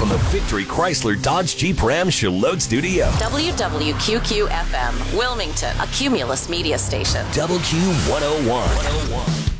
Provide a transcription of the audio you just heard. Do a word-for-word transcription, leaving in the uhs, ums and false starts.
from the Victory Chrysler Dodge Jeep Ram Charlotte Studio. W W Q Q F M, Wilmington, a Cumulus media station. W Q one oh one.